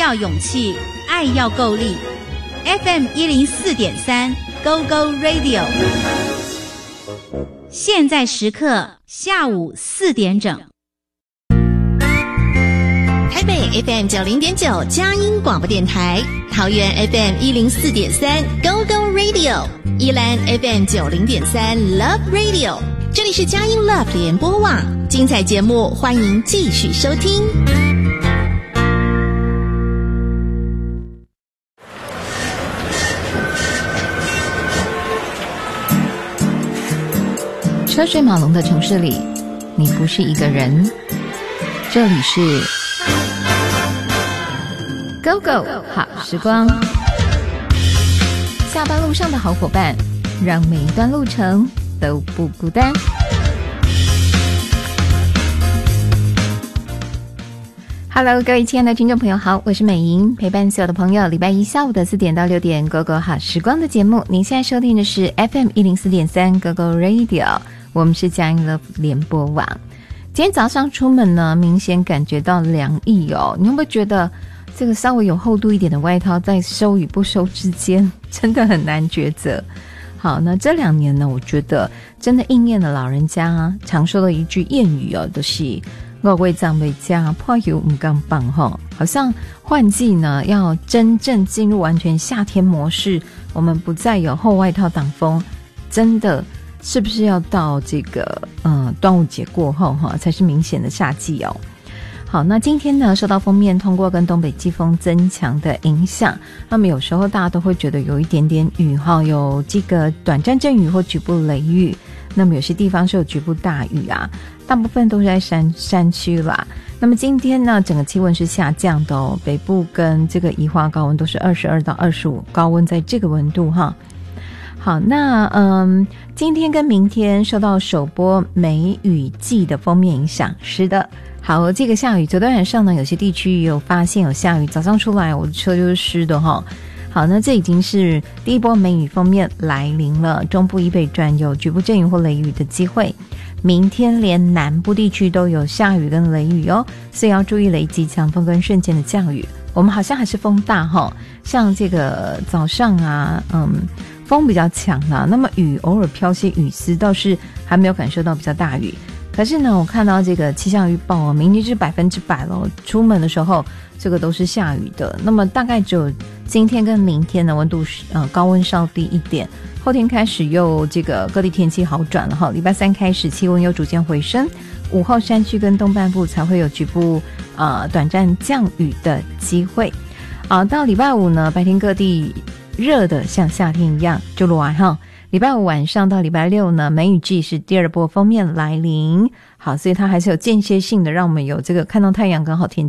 要勇气，爱要够力。FM 104.3 Go Go Radio， 现在时刻下午4点整。 台北 FM 90.9佳音广播电台，桃园 FM 104.3 Go Go Radio， 宜兰 FM 90.3 Love Radio， 这里是佳音 Love 联播网，精彩节目欢迎继续收听。 车水马龙的城市里，你不是一个人。这里是 Go Go 好时光，下班路上的好伙伴，让每一段路程都不孤单。Hello， 各位亲爱的听众朋友好，我是美莹，陪伴所有的朋友，礼拜一下午的4点到6点 Go Go 好时光的节目。您现在收听的是 FM 104.3 Go Go Radio， 我们是佳音 Love 联播网。今天早上出门呢，明显感觉到凉意哦。你会不会觉得这个稍微有厚度一点的外套，在收与不收之间，真的很难抉择？好，那这2年呢，我觉得真的应验了老人家常说的一句谚语哦，就是我为长辈家破油唔敢棒哈。好像换季呢，要真正进入完全夏天模式，我们不再有厚外套挡风，真的是不是要到这个端午节过后才是明显的夏季哦？好，那今天呢，受到锋面通过跟东北季风增强的影响，那么有时候大家都会觉得有一点点雨有这个短暂阵雨或局部雷雨，那么有些地方是有局部大雨啊，大部分都是在山区啦。那么今天呢，整个气温是下降的哦，北部跟这个宜花高温都是22到25，高温在这个温度哈。好，那今天跟明天受到首波梅雨季的锋面影响，是的。好，这个下雨，昨天晚上呢，有些地区有发现有下雨，早上出来我的车就是湿的哈。好，那这已经是第一波梅雨锋面来临了，中部以北转有局部阵雨或雷雨的机会。明天连南部地区都有下雨跟雷雨哦，所以要注意雷击、强风跟瞬间的降雨。我们好像还是风大哈，像这个早上啊，风比较强啦，那么雨偶尔飘些雨丝，倒是还没有感受到比较大雨。可是呢，我看到这个气象预报哦，明天是100%了，出门的时候这个都是下雨的。那么大概只有今天跟明天的温度高温稍低一点，后天开始又这个各地天气好转了哈。礼拜3开始气温又逐渐回升，午后山区跟东半部才会有局部短暂降雨的机会。到礼拜5呢，白天各地热的像夏天一样就落来哈。礼拜5晚上到礼拜6呢，梅雨季是第2波锋面来临。好，所以它还是有间歇性的让我们有这个看到太阳跟好天